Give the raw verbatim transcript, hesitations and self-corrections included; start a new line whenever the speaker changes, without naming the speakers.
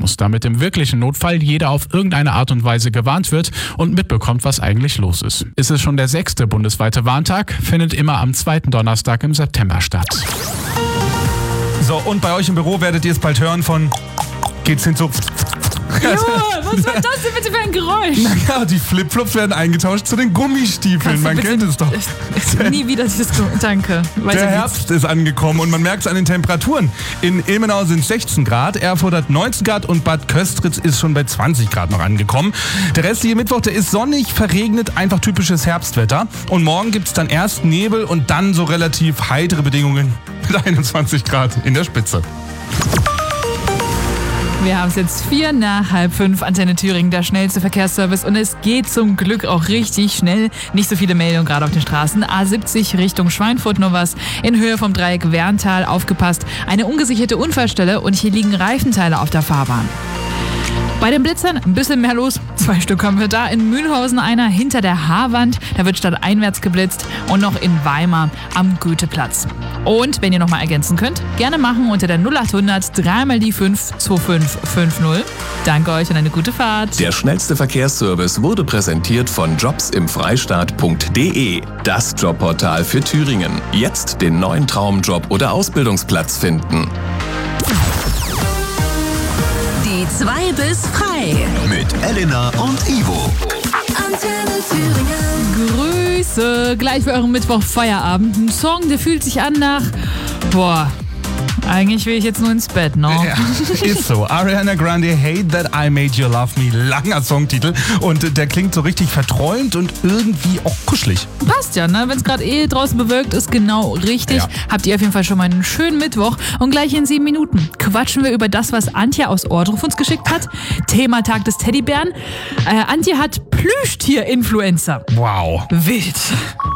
muss, damit im wirklichen Notfall jeder auf irgendeine Art und Weise gewarnt wird und mitbekommt, was eigentlich los ist. Ist es schon der sechste bundesweite Warntag, findet immer am zweiten Donnerstag im September statt.
So, und bei euch im Büro werdet ihr es bald hören von geht's hin zu...
Junge, was war das denn bitte für ein Geräusch?
Naja, die Flipflops werden eingetauscht zu den Gummistiefeln. Man kennt es doch.
Nie wieder dieses Danke. Weiter
Der
geht's.
Herbst ist angekommen und man merkt es an den Temperaturen. In Ilmenau sind es sechzehn Grad, Erfurt hat neunzehn Grad und Bad Köstritz ist schon bei zwanzig Grad noch angekommen. Der restliche Mittwoch, der ist sonnig, verregnet, einfach typisches Herbstwetter. Und morgen gibt es dann erst Nebel und dann so relativ heitere Bedingungen mit einundzwanzig Grad in der Spitze.
Wir haben es jetzt vier nach halb fünf, Antenne Thüringen, der schnellste Verkehrsservice. Und es geht zum Glück auch richtig schnell. Nicht so viele Meldungen gerade auf den Straßen. A siebzig Richtung Schweinfurt nur was. In Höhe vom Dreieck Werntal, aufgepasst. Eine ungesicherte Unfallstelle und hier liegen Reifenteile auf der Fahrbahn. Bei den Blitzern ein bisschen mehr los. Zwei Stück haben wir da. In Mühlhausen einer hinter der Haarwand. Da wird stadteinwärts geblitzt. Und noch in Weimar am Goetheplatz. Und wenn ihr noch mal ergänzen könnt, gerne machen unter der null acht hundert dreimal die fünf zwei fünf fünf null. Danke euch und eine gute Fahrt.
Der schnellste Verkehrsservice wurde präsentiert von jobsimfreistaat punkt de. Das Jobportal für Thüringen. Jetzt den neuen Traumjob oder Ausbildungsplatz finden.
Die zwei bis frei.
Mit Elena und Ivo.
Antenne Thüringen.
Grüße. Gleich für euren Mittwoch Feierabend. Ein Song, der fühlt sich an nach... Boah, eigentlich will ich jetzt nur ins Bett, ne?
Ja, ist so. Ariana Grande, Hate That I Made You Love Me. Langer Songtitel. Und der klingt so richtig verträumt und irgendwie auch kuschelig.
Passt ja, ne? Wenn es gerade eh draußen bewölkt ist, genau richtig.
Ja.
Habt ihr auf jeden Fall schon mal einen schönen Mittwoch. Und gleich in sieben Minuten quatschen wir über das, was Antje aus Ohrdruf uns geschickt hat. Thema Tag des Teddybären. Äh, Antje hat Plüschtier-Influencer.
Wow.
Wild.